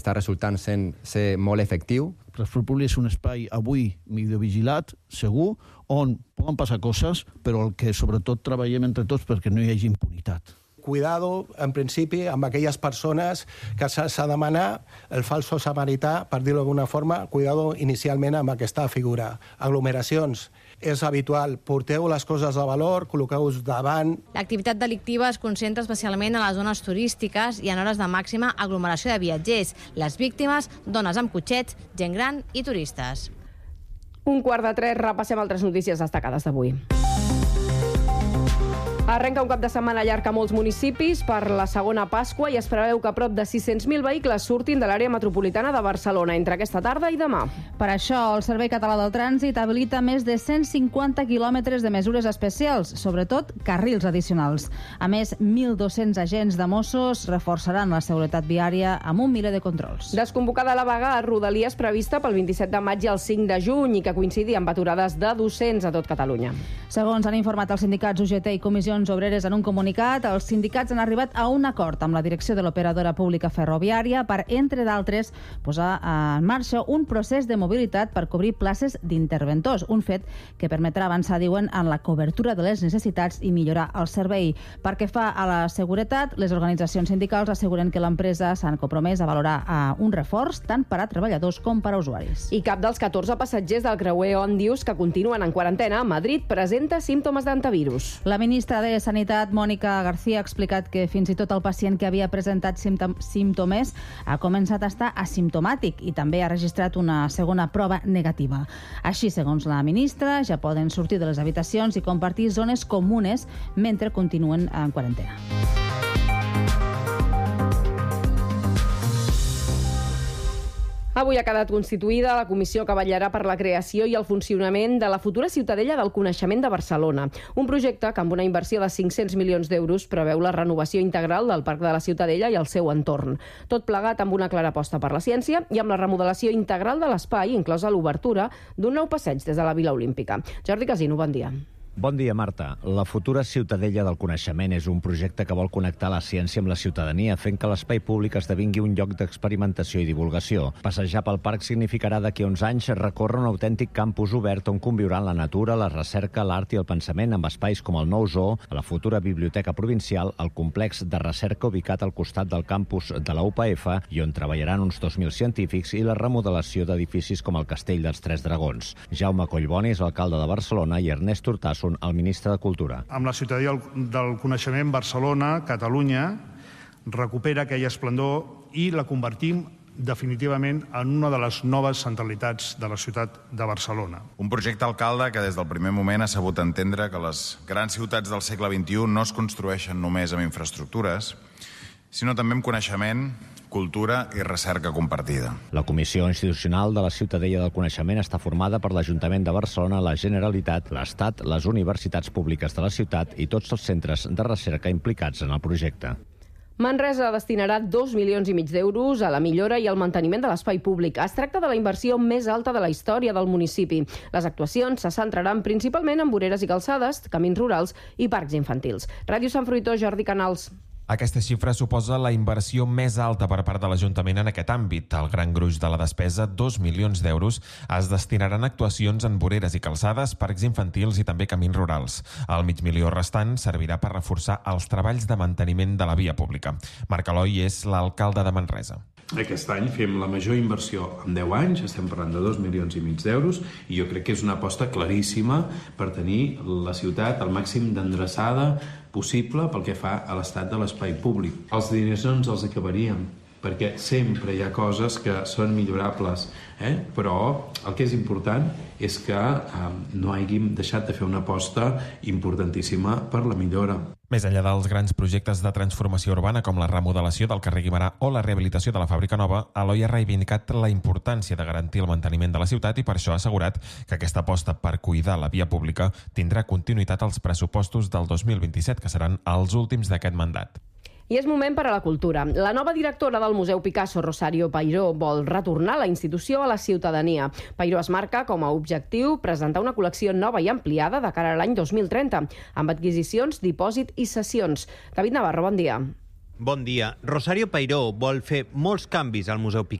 Està resultant ser molt efectiu. L'espai públic és un espai avui videovigilat, segur, on poden passar coses, però el que sobretot treballem entre tots perquè no hi hagi impunitat. Cuidado, en principi, amb aquelles persones que s'ha de demanar el falso samarità, per dir-ho d'alguna forma, cuidado inicialment amb aquesta figura. Aglomeracions. És habitual, porteu les coses de valor, col·loqueu-vos davant. L'activitat delictiva es concentra especialment a les zones turístiques i en hores de màxima aglomeració de viatgers. Les víctimes, dones amb cotxets, gent gran i turistes. 2:45, repassem altres notícies destacades d'avui. Arrenca un cap de setmana llarg a molts municipis per la segona Pasqua i es preveu que prop de 600.000 vehicles surtin de l'àrea metropolitana de Barcelona entre aquesta tarda i demà. Per això, el Servei Català del Trànsit habilita més de 150 quilòmetres de mesures especials, sobretot carrils addicionals. A més, 1.200 agents de Mossos reforçaran la seguretat viària amb un miler de controls. Desconvocada la vaga a Rodalies prevista pel 27 de maig i el 5 de juny i que coincidi amb aturades de docents a tot Catalunya. Segons han informat els sindicats UGT i Comissions Obreres en un comunicat, els sindicats han arribat a un acord amb la direcció de l'operadora pública ferroviària per, entre d'altres, posar en marxa un procés de mobilitat per cobrir places d'interventors, un fet que permetrà avançar, diuen, en la cobertura de les necessitats i millorar el servei. Pel que fa a la seguretat, les organitzacions sindicals asseguren que l'empresa s'han compromès a valorar un reforç tant per a treballadors com per a usuaris. I cap dels 14 passatgers del creuer Òndius que continuen en quarantena a Madrid presenta símptomes d'antivirus. La ministra de Sanitat, Mònica García, ha explicat que fins i tot el pacient que havia presentat símptomes ha començat a estar asimptomàtic i també ha registrat una segona prova negativa. Així, segons la ministra, ja poden sortir de les habitacions i compartir zones comunes mentre continuen en quarantena. Avui ha quedat constituïda la comissió que vetllarà per la creació i el funcionament de la futura Ciutadella del Coneixement de Barcelona. Un projecte que amb una inversió de 500 milions d'euros preveu la renovació integral del Parc de la Ciutadella i el seu entorn. Tot plegat amb una clara aposta per la ciència i amb la remodelació integral de l'espai, inclosa l'obertura d'un nou passeig des de la Vila Olímpica. Jordi Casino, bon dia. Bon dia, Marta. La futura Ciutadella del Coneixement és un projecte que vol connectar la ciència amb la ciutadania, fent que l'espai públic esdevingui un lloc d'experimentació i divulgació. Passejar pel parc significarà d'aquí a uns anys recórrer un autèntic campus obert on conviuran la natura, la recerca, l'art i el pensament amb espais com el nou zoo, la futura Biblioteca Provincial, el complex de recerca ubicat al costat del campus de la UPF i on treballaran uns 2.000 científics i la remodelació d'edificis com el Castell dels Tres Dragons. Jaume Collboni és l'alcalde de Barcelona i Ernest Hurtado el ministre de Cultura. Amb la Ciutadella del Coneixement, Barcelona, Catalunya, recupera aquella esplendor i la convertim definitivament en una de les noves centralitats de la ciutat de Barcelona. Un projecte, alcalde, que des del primer moment ha sabut entendre que les grans ciutats del segle XXI no es construeixen només amb infraestructures, sinó també amb coneixement, cultura i recerca compartida. La Comissió Institucional de la Ciutadella del Coneixement està formada per l'Ajuntament de Barcelona, la Generalitat, l'Estat, les universitats públiques de la ciutat i tots els centres de recerca implicats en el projecte. Manresa destinarà 2,5 milions d'euros a la millora i al manteniment de l'espai públic. Es tracta de la inversió més alta de la història del municipi. Les actuacions se centraran principalment en voreres i calçades, camins rurals i parcs infantils. Ràdio Sant Fruitós, Jordi Canals. Aquesta xifra suposa la inversió més alta per part de l'Ajuntament en aquest àmbit. El gran gruix de la despesa, 2 milions d'euros, es destinaran a actuacions en voreres i calçades, parcs infantils i també camins rurals. El mig milió restant servirà per reforçar els treballs de manteniment de la via pública. Marc Eloi és l'alcalde de Manresa. Aquest any fem la major inversió en 10 anys, estem parlant de 2,5 milions d'euros i jo crec que és una aposta claríssima per tenir la ciutat al màxim d'endreçada possible pel que fa a l'estat de l'espai públic. Els diners no ens els acabaríem, perquè sempre hi ha coses que són millorables, però el que és important és que no hàgim deixat de fer una aposta importantíssima per la millora. Més enllà dels grans projectes de transformació urbana com la remodelació del carrer Guimerà o la rehabilitació de la Fàbrica Nova, Eloi ha reivindicat la importància de garantir el manteniment de la ciutat i per això ha assegurat que aquesta aposta per cuidar la via pública tindrà continuïtat als pressupostos del 2027, que seran els últims d'aquest mandat. I és moment per a la cultura. La nova directora del Museu Picasso, Rosario Peiró, vol retornar la institució a la ciutadania. Peiró es marca com a objectiu presentar una col·lecció nova i ampliada de cara a l'any 2030, amb adquisicions, dipòsit i sessions. David Navarro, bon dia. Bon dia. Rosario Peiró vol fer molts canvis al Museu Picasso.